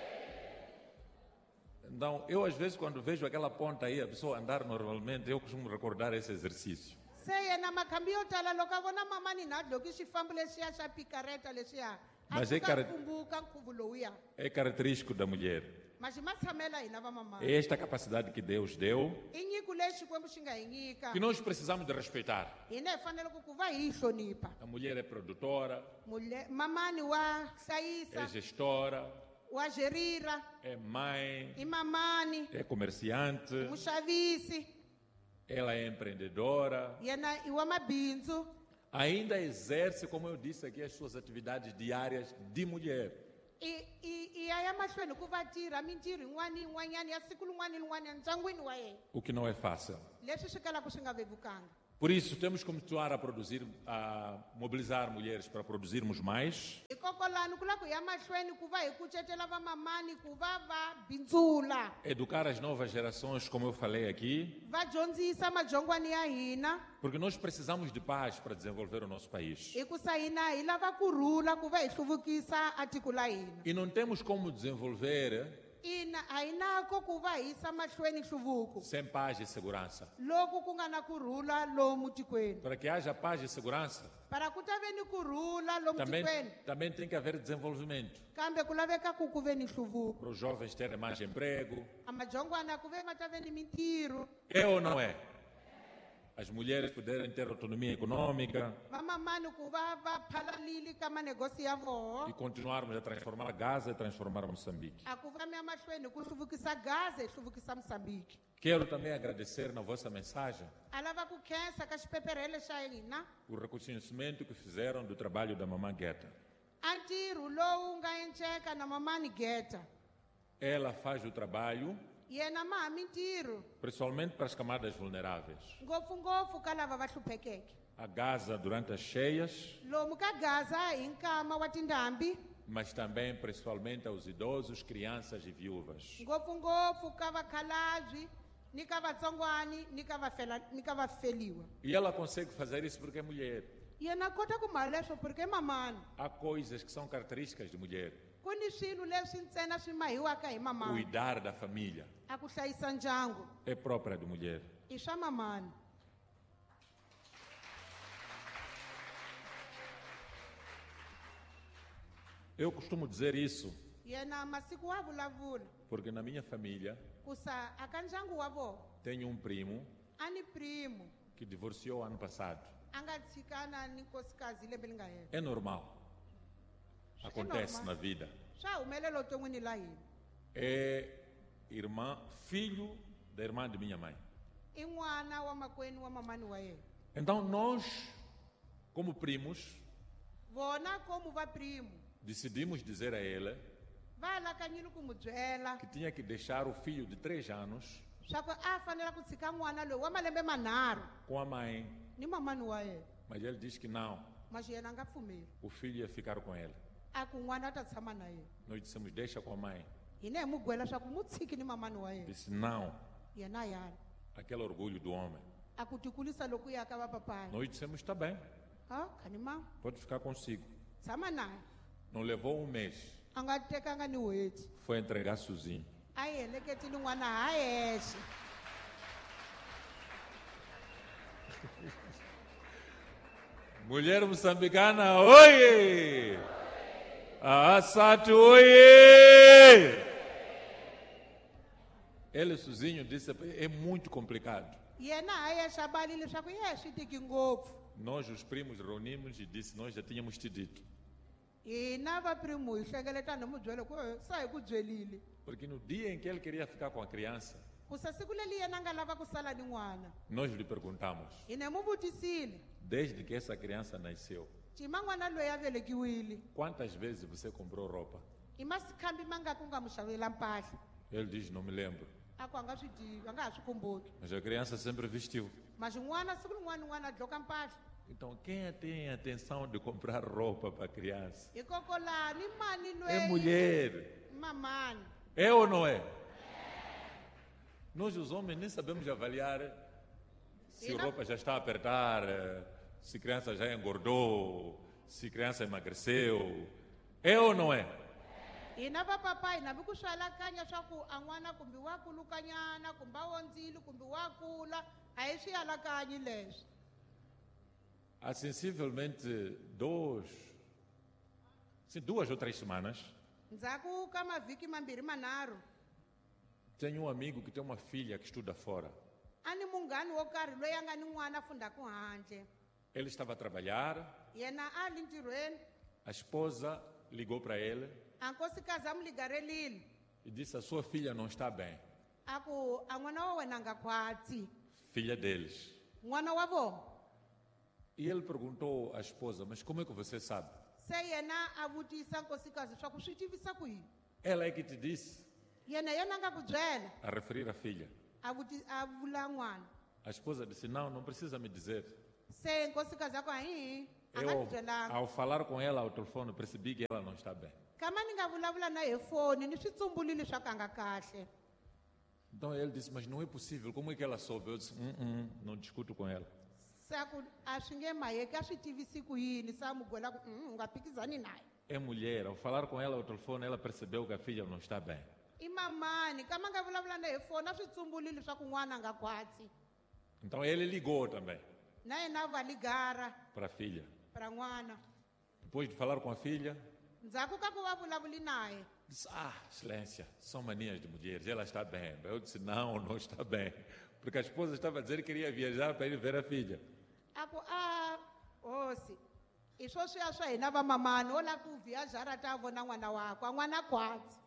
Então, eu às vezes quando vejo aquela ponta aí, a pessoa andar normalmente, eu costumo recordar esse exercício. se yena makhambi yo tala loko a vona mamani na dloki xifambo lexiya xa pikareta lexiya a Mas é pfuka cara- a kumbuka nkhuvo lowuya É característico da mulher. ma xi ma tshamela hina vamamani É esta capacidade que Deus deu, i nyiko leyi xikwembu xi nga hi nyika que nós precisamos de respeitar. hina hi faneleke ku va hi yi hlonipha A mulher é produtora, Mule- mamani wa é hlayisa gestora, wa gerira é mãe, i mamani é comerciante, muxavisi ela é empreendedora, yena i wa mabindzu ainda exerce, como eu disse aqui, as suas atividades diárias de mulher. i i i ya ya mahlweni ku va tirha mintirho yin'wana yin'wanyana ya siku rin'wana ni rin'wana endyangwini wa yena, o que não é fácil. leswi swi kalaka swi nga vevukanga. Por isso, temos que continuar a produzir, a mobilizar mulheres para produzirmos mais, Hikokwalaho ku lava ku ya mahlweni ku va hi kucetela vamamani ku va va bindzula, educar as novas gerações, como eu falei aqui, va dyondzisa madyongwani ya hina, porque nós precisamos de paz para desenvolver o nosso país. hikusa hina hi lava kurhula ku va hi hluvukisa a tiko la hina. E não temos como desenvolver Ina a hi nako ku va hi yisa mahlweni nhluvuko sem paz e segurança. loku ku nga na kurhula lomu tikweni. Para que haja paz e segurança, Para ku ta ve ni kurhula lomu também, tikweni, também tem que haver desenvolvimento. kambe ku laveka ku ku ve ni nhluvuko. Para os jovens terem mais emprego. A madyongwana ku ve ma ta ve ni mintirho, É ou não é? As mulheres poderem ter autonomia econômica vamamani ku va va phalalili ka manegosi ya voho, e continuarmos a transformar Gaza e transformar Moçambique. a ku va mi ya mahlweni ku hluvukisa Gaza hi hluvukisa Moçambique. Quero também agradecer na vossa mensagem A lava ku khensa ka xipeperhele xa hina o reconhecimento que fizeram do trabalho da mamã Guetta. a ntirho lowu nga enceka na mamani Geta. Ela faz o trabalho Yena maha mintirho principalmente para as camadas vulneráveis. ngopfungopfu ka lava va hluphekeke. A Gaza durante as cheias, Lomu ka Gaza hi nkama wa tindhambi, mas também principalmente aos idosos, crianças e viúvas. ngopfungopfu ka vakhalabyi ni ka vatsongwani ni ka vafela ni ka vafeliwa. E ela consegue fazer isso porque é mulher. Yena kota ku mhala leswo porque mamani Há coisas que são características de mulher. ku ni swilo leswi ntsena swi mahiwaka hi mamani, Cuidar da família a ku hlayisa ndyangu é própria de mulher. i swa mamani. Eu costumo dizer isso Yena masiku wa vulavula porque na minha família kusa aka ndyangu wa vona tenho um primo a ni primo que divorciou ano passado. a nga tshikana ni nkosikazi lembe li nga hela. É normal. Acontece normal. na vida. Swa humelela vuton'wini la hina. É irmã, filho da irmã de minha mãe. I n'wana wa makwenu wa mamani wa yena. Então nós, como primos, Vona como va primo decidimos dizer a ela va alakanyile ku mu byela que tinha que deixar o filho de três anos swa ku a fanela ku tshika n'wana loyi wa malembe manharhu com a mãe, ni mamani wa yena, mas ele disse que não, masi yena a nga pfumeli. o filho ia ficar com ela. A ku n'wana a ta tshama na yena. Nós dissemos, deixa com a mãe. Hina hi mu gwela swa ku mu tshiki ni mamani wa yena. Disse, não, Yena yana aquele orgulho do homem. a ku tikulisa loku yaka va papai. Nós dissemos, está bem, Ha khani ma pode ficar consigo. tshama naye. Não levou um mês, A nga tekanga ni weti, foi entregar sozinho. a yi heleketi ni n'wana ha yexe. Mulher moçambicana, oiê! A Assate, oiê! Ele sozinho disse, é muito complicado. Yena a yexe a valile leswaku ye swi tiki ngopfu. Nós, os primos, reunimos e disse, nós já tínhamos te dito. Hina va primo hi hlengeletana hi mu byela ku "Eh, sa hi ku byelile Porque no dia em que ele queria ficar com a criança, kusa siku leli yena a nga lava ku sala ni n'wana, nós lhe perguntamos, hi ne mu vutisile desde que essa criança nasceu, cima n'wana loyi a velekiwile quantas vezes você comprou roupa? hi masikhambi mangaki u nga mu xavela mpahla. Ele diz, não me lembro. A ku a nga swi tivi, a nga ha swi kumbuki, Mas a criança sempre vestiu. ma xin'wana siku rin'wana n'wana a dloka mpahla. Então, quem tem a atenção de comprar roupa para a criança? Hikokwalaho ni mani É loyi mulher. mamani. É ou não é? Nós, os homens, nem sabemos avaliar se E a na- roupa já está a apertar, eh, se a criança já engordou, se a criança emagreceu. É ou não é? Hina va papai na vi ku swi alakanya swa ku a n'wana kumbe wa kulukanyana kumbe a wondzile kumbe wa kula, a hi swi alakanyi leswi. Há sensivelmente dois, sim, duas ou três semanas, Ndzhaku ka mavhiki mambirhi manharhu tenho um amigo que tem uma filha que estuda fora. a ni munghani wo karhi loyi a nga ni n'wana a fundaku handle. Ele estava a trabalhar, Yena a ri ntirhweni, a esposa ligou para ele a nkosikazi a mu ligarelile e disse, a sua filha não está bem, a ku a n'wana wa wena a nga khwatsi, filha deles. n'wana wa vona. E ele perguntou à esposa, mas como é que você sabe? se yena a vutisa nkosikazi swa ku swi tivisa ku yini Ela é que te disse yena yena nga ku byela a referir a filha. a vuti a vula n'wana A esposa disse, não, não precisa me dizer. se nkosikazi yako a hi a nga Eu, ti byelanga ao falar com ela ao telefone, percebi que ela não está bem. kama ni nga vulavula na hi foni ni swi tsumbulile swa ku a nga kahle Então ele disse, mas não é possível, como é que ela soube? Eu disse, hum, hum, não discuto com ela. sa ku a swi nge maheki a swi tivisi ku yini sa mu gola ku "Mm, u nga phikizani naye É mulher, ao falar com ela ao telefone, ela percebeu que a filha não está bem. i mamani kama nga vulavula na hi foni a swi tsumbulile swa ku n'wana a nga kwatsi Então ele ligou também na yena a va ligara para a filha. ra n'wana Depois de falar com a filha, ndzhaku ka ku va vulavuli naye disse, ah, excelência, são manias de mulheres, ela está bem. Eu disse, não, não está bem. Porque a esposa estava a dizer que queria viajar para ir ver a filha. a ku a hosi i swo swiya swa hina vamamani o lava ku vhiyazhara ta vona n'wana wakwe a n'wana kwatsi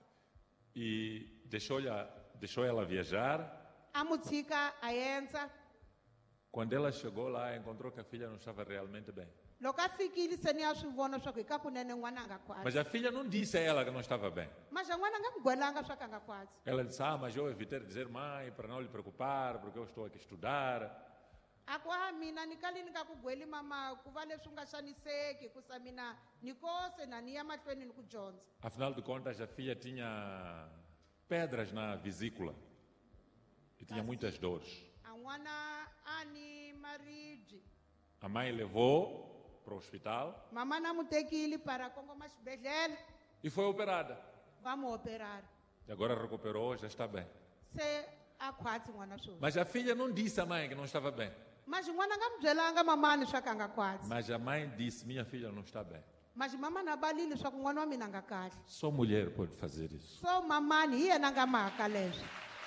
E deixou-lhe, deixou ela viajar. a mu tshika a yensa Quando ela chegou lá, encontrou que a filha não estava realmente bem. loko a fikile se ni ya swi vona swa ku hi ka kunene n'wana a nga Mas kwatsi a filha não disse a ela que não estava bem. maxa n'wana a nga n'wi gwelanga swa ku a nga kwatsi Ela disse, ah, mas eu evitei dizer mãe para não lhe preocupar, porque eu estou aqui a estudar. a ku a mina ni kale ni nga ku gweli mama ku va leswi nga xaniseki hikusa mina ni kose na ni ya mahlweni ni ku dyondza Afinal de contas, a filha tinha pedras na vesícula e tinha muitas dores. a n'wana a ni maribye A mãe levou para o hospital mama na mu tekile para kongoma xibedhlele e foi operada. va mu operara E agora recuperou, já está bem. se a kwatsi n'wana swo Mas a filha não disse à mãe que não estava bem. mas n'wana a nga mi byelanga mamani swa ku a nga kwatsi Mas a mãe disse, minha filha não está bem. mas mamani a valile swa ku n'wana wa mina a nga kahle Só mulher pode fazer isso. so mamani hi yena a nga mhaka leswi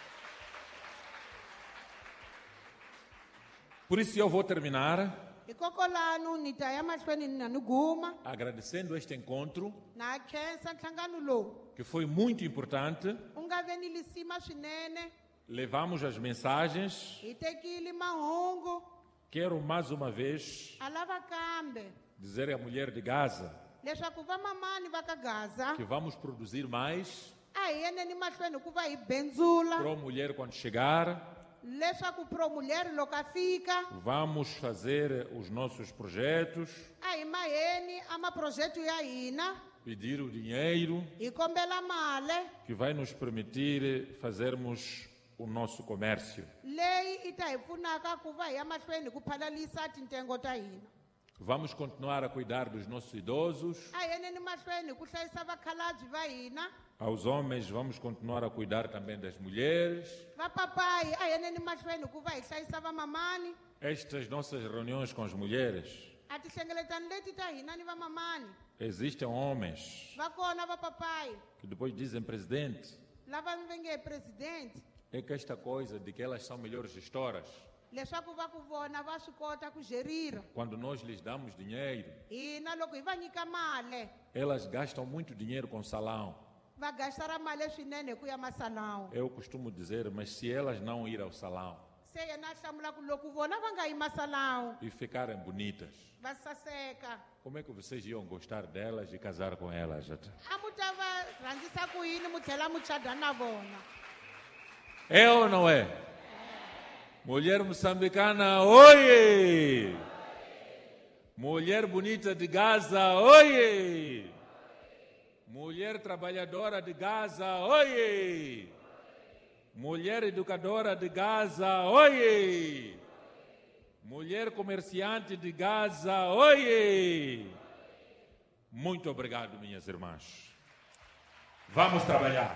Por isso eu vou terminar hikokwalano ni ta ya mahlweni ni na ni guma agradecendo este encontro, na khensa nhlangano lowu que foi muito importante. u nga venilisima swinene Levamos as mensagens. hi tekile mahungu Quero mais uma vez a lava kambe dizer à mulher de Gaza leswaku vamamani va ka gaza que vamos produzir mais a hi yeneni mahlweni hikuva hi bendzula para a mulher quando chegar. leswaku pro mulher loko a fika Vamos fazer os nossos projetos, a hi maheni a maphurojekiti ya hina pedir o dinheiro hi kombela male que vai nos permitir fazermos o nosso comércio. leyi i ta hi pfunaka ku va hi ya mahlweni hi ku phalalisa tintengo ta hina Vamos continuar a cuidar dos nossos idosos. a hi yeneni mahlweni hi ku hlayisa vakhalabyi va hina Aos homens, vamos continuar a cuidar também das mulheres. vapapayi a hi yeneni mahlweni hi ku va hi hlayisa vamamani Estas nossas reuniões com as mulheres, a tihlengeletano leti ta hina ni vamamani existem homens va kona vapapayi que depois dizem, presidente, lava mi venge presidente é que esta coisa de que elas são melhores gestoras, leswaku va ku vona va swi kota ku gerira quando nós lhes damos dinheiro, hina loko hi va nyika male elas gastam muito dinheiro com salão. va gastara male swinene hi ku ya masalão Eu costumo dizer, mas se elas não ir ao salão se yena a hlamula ku loko vona va nga yi masalão e ficarem bonitas, va saseka como é que vocês iam gostar delas e casar com elas? a mu ta va rhandzisa ku yini mu tlhela mu chada na vona É ou não é? Mulher moçambicana, oie! Mulher bonita de Gaza, oie! Mulher trabalhadora de Gaza, oie! Mulher educadora de Gaza, oie! Mulher comerciante de Gaza, oie! Muito obrigado, minhas irmãs. Vamos trabalhar.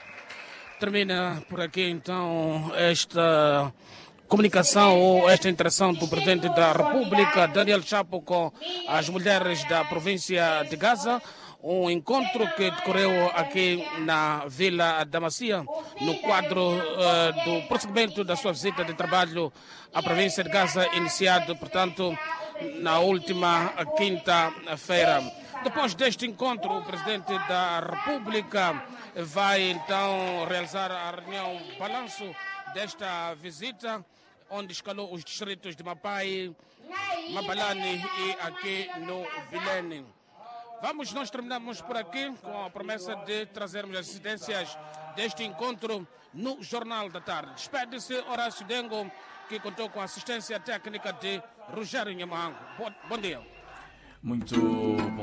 Termina por aqui então esta comunicação ou esta interação do Presidente da República, Daniel Chapo, com as mulheres da província de Gaza. Um encontro que decorreu aqui na Vila da Macia, no quadro uh, do prosseguimento da sua visita de trabalho à província de Gaza, iniciado, portanto, na última quinta-feira. Depois deste encontro, o Presidente da República vai então realizar a reunião balanço desta visita, onde escalou os distritos de Mapai, Mabalane e aqui no Bilene. Vamos, nós terminamos por aqui com a promessa de trazermos as incidências deste encontro no Jornal da Tarde. Despede-se Horácio Dengo, que contou com a assistência técnica de Rogério Nhamango. Bom, bom dia. Muito bom.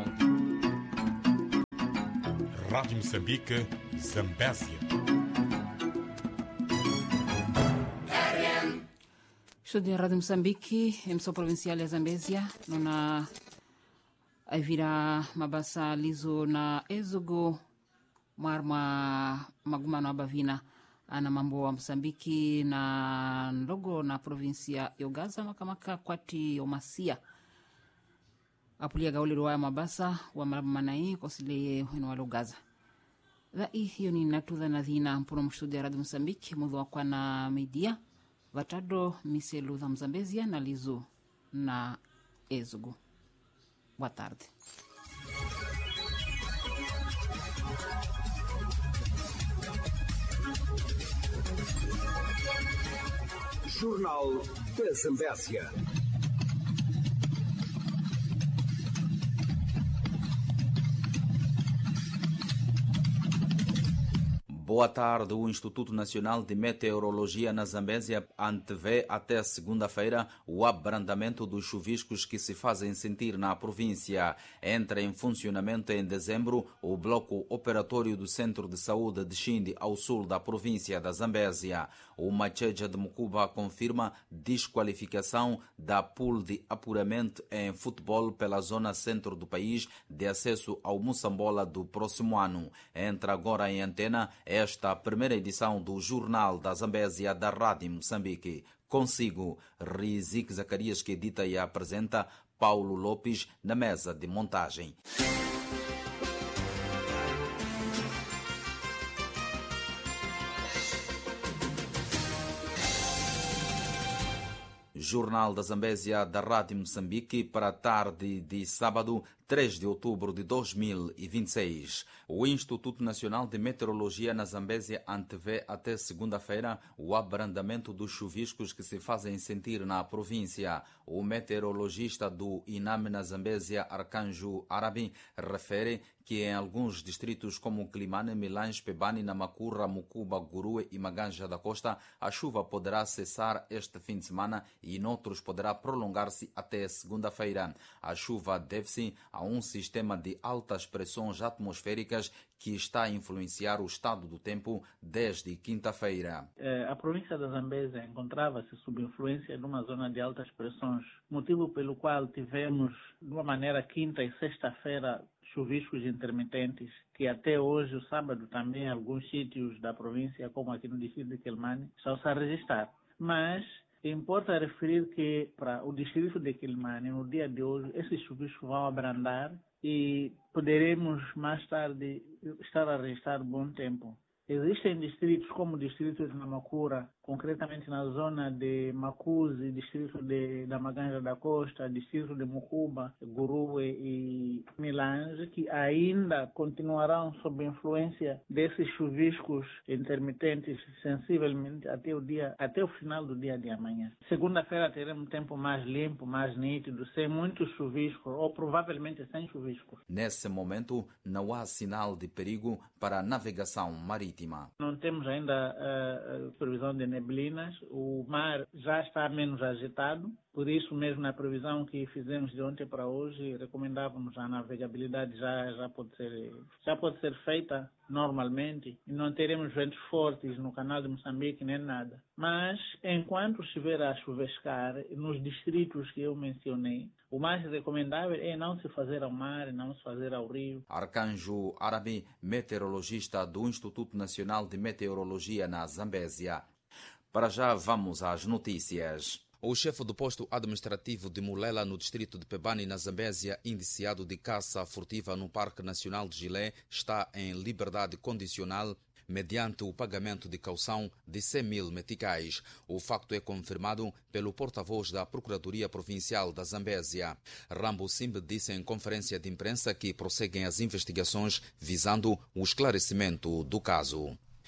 Rádio Moçambique, Zambésia. Estúdio da Rádio Moçambique, emissão provincial ya Zambésia, nona aivira mabasa lizo na ezugo mwarma magumano abavina ana mambo wa Msambiki na ndogo na provinsia yogaza makamaka kwati omasia apulia gauli ruwaya mabasa wa maramanai kosile wenu walogaza dhai hiyo ni natudha na dhina mpuno mstudi ya Radio Msambiki mudhu wakwa na media vatado miselu dha Mzambezia na lizo na ezugo. Boa tarde. Jornal da Zambésia. Boa tarde. O Instituto Nacional de Meteorologia na Zambésia antevê até segunda-feira o abrandamento dos chuviscos que se fazem sentir na província. Entra em funcionamento em dezembro o bloco operatório do Centro de Saúde de Xindi, ao sul da província da Zambésia. O Macheja de Mucuba confirma desqualificação da pool de apuramento em futebol pela zona centro do país de acesso ao Moçambola do próximo ano. Entra agora em antena esta primeira edição do Jornal da Zambésia da Rádio Moçambique. Consigo, Rizik Zacarias, que edita e apresenta, Paulo Lopes na mesa de montagem. Jornal da Zambésia da Rádio Moçambique para a tarde de sábado, três de outubro de dois mil e vinte e seis. O Instituto Nacional de Meteorologia na Zambésia antevê até segunda-feira o abrandamento dos chuviscos que se fazem sentir na província. O meteorologista do INAME na Zambésia, Arcanjo Arabi, refere que em alguns distritos como Climane, Milães, Pebani, Namacurra, Mucuba, Gurue e Maganja da Costa, a chuva poderá cessar este fim de semana e em outros poderá prolongar-se até segunda-feira. A chuva deve-se a um sistema de altas pressões atmosféricas que está a influenciar o estado do tempo desde quinta-feira. A província da Zambésia encontrava-se sob influência de uma zona de altas pressões, motivo pelo qual tivemos, de uma maneira, quinta e sexta-feira, chuviscos intermitentes, que até hoje, o sábado, também alguns sítios da província, como aqui no distrito de Quelimane, estão-se a registrar. Mas importa referir que para o distrito de Quelimane, no dia de hoje, esses chuviscos vão abrandar e poderemos mais tarde estar a registrar bom tempo. Existem distritos como o distrito de Namacura, concretamente na zona de Macuzi, distrito de, da Maganja da Costa, distrito de Mucuba, Gurue e Milães, que ainda continuarão sob influência desses chuviscos intermitentes sensivelmente até o, dia, até o final do dia de amanhã. Segunda-feira teremos um tempo mais limpo, mais nítido, sem muitos chuviscos, ou provavelmente sem chuviscos. Nesse momento, não há sinal de perigo para a navegação marítima. Não temos ainda a, a previsão de neblinas, o mar já está menos agitado, por isso mesmo na previsão que fizemos de ontem para hoje, recomendávamos a navegabilidade já, já, pode ser, já pode ser feita normalmente e não teremos ventos fortes no canal de Moçambique nem nada. Mas enquanto estiver a chuvescar nos distritos que eu mencionei, o mais recomendável é não se fazer ao mar, não se fazer ao rio. Arcanjo Arabi, meteorologista do Instituto Nacional de Meteorologia na Zambésia. Para já vamos às notícias. O chefe do posto administrativo de Mulela, no distrito de Pebani, na Zambésia, indiciado de caça furtiva no Parque Nacional de Gilé, está em liberdade condicional mediante o pagamento de caução de cem mil meticais. O facto é confirmado pelo porta-voz da Procuradoria Provincial da Zambésia. Rambo Simbe disse em conferência de imprensa que prosseguem as investigações visando o esclarecimento do caso.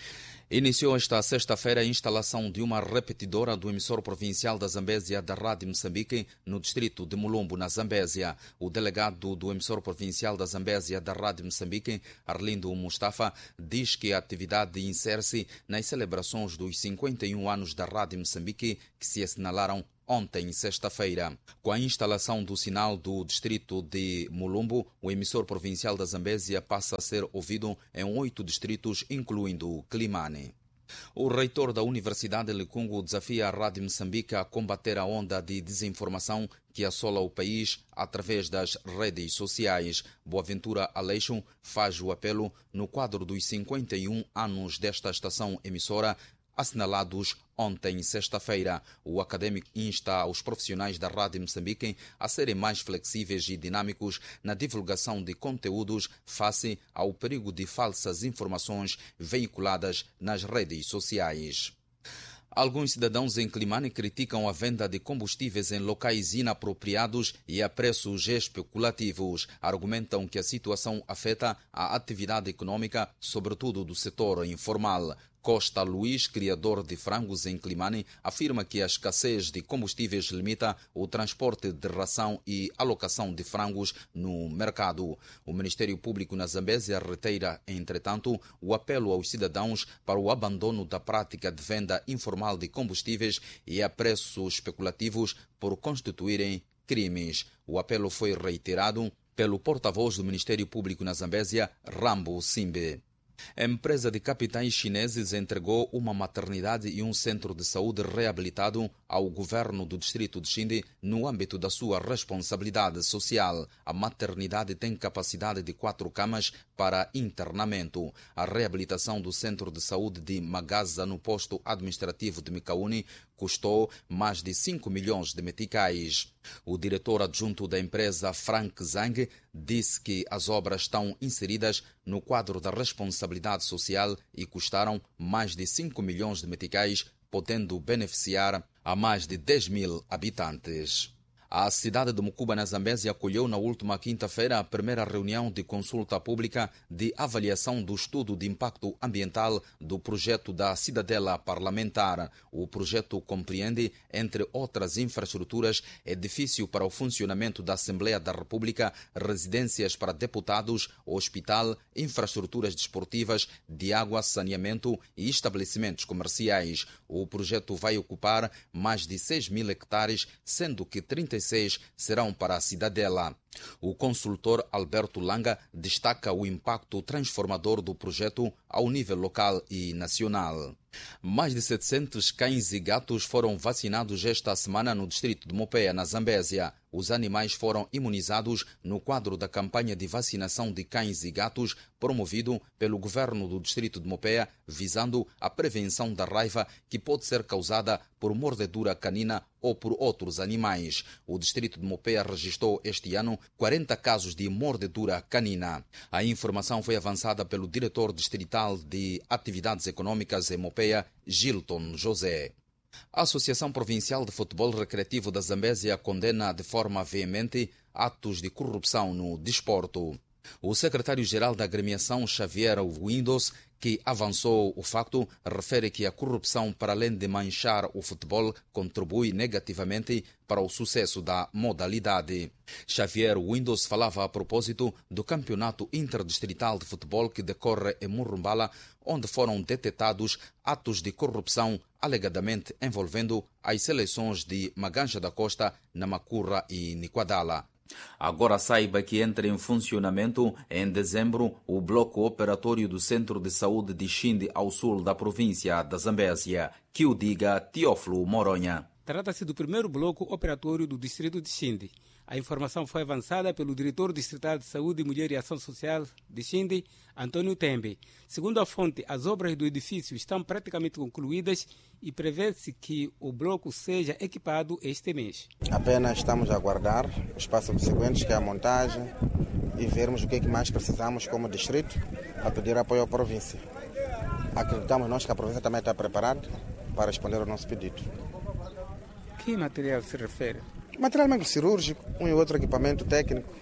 Iniciou esta sexta-feira a instalação de uma repetidora do emissor provincial da Zambésia da Rádio Moçambique no distrito de Mulumbo, na Zambésia. O delegado do emissor provincial da Zambésia da Rádio Moçambique, Arlindo Mustafa, diz que a atividade insere-se nas celebrações dos cinquenta e um anos da Rádio Moçambique que se assinalaram ontem, sexta-feira. Com a instalação do sinal do distrito de Mulumbo, o emissor provincial da Zambésia passa a ser ouvido em oito distritos, incluindo Climane. O reitor da Universidade de Licungo desafia a Rádio Moçambique a combater a onda de desinformação que assola o país através das redes sociais. Boaventura Aleixo faz o apelo no quadro dos cinquenta e um anos desta estação emissora, assinalados ontem, sexta-feira. O académico insta os profissionais da Rádio Moçambique a serem mais flexíveis e dinâmicos na divulgação de conteúdos face ao perigo de falsas informações veiculadas nas redes sociais. Alguns cidadãos em Climane criticam a venda de combustíveis em locais inapropriados e a preços especulativos. Argumentam que a situação afeta a atividade econômica, sobretudo do setor informal. Costa Luís, criador de frangos em Climane, afirma que a escassez de combustíveis limita o transporte de ração e alocação de frangos no mercado. O Ministério Público na Zambésia reitera, entretanto, o apelo aos cidadãos para o abandono da prática de venda informal de combustíveis e a preços especulativos por constituírem crimes. O apelo foi reiterado pelo porta-voz do Ministério Público na Zambésia, Rambo Simbe. A empresa de capitais chineses entregou uma maternidade e um centro de saúde reabilitado ao governo do distrito de Xindi no âmbito da sua responsabilidade social. A maternidade tem capacidade de quatro camas para internamento. A reabilitação do centro de saúde de Magaza, no posto administrativo de Micaúni, custou mais de cinco milhões de meticais. O diretor adjunto da empresa, Frank Zhang, disse que as obras estão inseridas no quadro da responsabilidade social e custaram mais de cinco milhões de meticais, podendo beneficiar a mais de dez mil habitantes. A cidade de Mucuba, na Zambésia, acolheu na última quinta-feira a primeira reunião de consulta pública de avaliação do estudo de impacto ambiental do projeto da Cidadela Parlamentar. O projeto compreende, entre outras infraestruturas, edifício para o funcionamento da Assembleia da República, residências para deputados, hospital, infraestruturas desportivas, de água, saneamento e estabelecimentos comerciais. O projeto vai ocupar mais de seis mil hectares, sendo que trinta e seis serão para a Cidadela. O consultor Alberto Langa destaca o impacto transformador do projeto ao nível local e nacional. Mais de setecentos cães e gatos foram vacinados esta semana no distrito de Mopeia, na Zambésia. Os animais foram imunizados no quadro da campanha de vacinação de cães e gatos promovido pelo governo do distrito de Mopeia, visando a prevenção da raiva que pode ser causada por mordedura canina ou por outros animais. O distrito de Mopeia registrou este ano quarenta casos de mordedura canina. A informação foi avançada pelo diretor distrital de Atividades Econômicas em Mopeia, Gilton José. A Associação Provincial de Futebol Recreativo da Zambésia condena de forma veemente atos de corrupção no desporto. O secretário-geral da agremiação, Xavier Windows, que avançou o facto, refere que a corrupção, para além de manchar o futebol, contribui negativamente para o sucesso da modalidade. Xavier Windows falava a propósito do campeonato interdistrital de futebol que decorre em Murumbala, onde foram detectados atos de corrupção alegadamente envolvendo as seleções de Maganja da Costa, Namacurra e Niquadala. Agora saiba que entra em funcionamento em dezembro o bloco operatório do Centro de Saúde de Xindi, ao sul da província da Zambésia. Que o diga Teófilo Moronha. Trata-se do primeiro bloco operatório do distrito de Xindi. A informação foi avançada pelo diretor distrital de Saúde, Mulher e Ação Social de Xindi, Antônio Tembe. Segundo a fonte, as obras do edifício estão praticamente concluídas e prevê-se que o bloco seja equipado este mês. Apenas estamos a aguardar os passos subsequentes, que é a montagem, e vermos o que é que mais precisamos como distrito para pedir apoio à província. Acreditamos nós que a província também está preparada para responder ao nosso pedido. Que material se refere? Material cirúrgico, um e outro equipamento técnico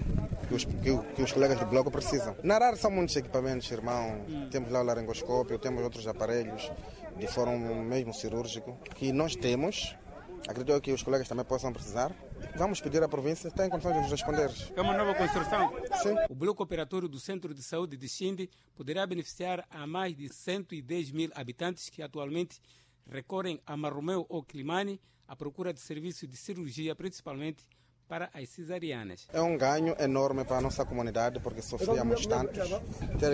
que os, que, que os colegas do bloco precisam. Na área são muitos equipamentos, irmão. Hum. Temos lá o laringoscópio, temos outros aparelhos de fórum mesmo cirúrgico que nós temos. Acredito que os colegas também possam precisar. Vamos pedir à província, tem condições de nos responder. É uma nova construção? Sim. O bloco operatório do Centro de Saúde de Xinde poderá beneficiar a mais de cento e dez mil habitantes que atualmente recorrem a Marromeu ou Climane à procura de serviço de cirurgia, principalmente para as cesarianas. É um ganho enorme para a nossa comunidade, porque sofríamos tantos. Ter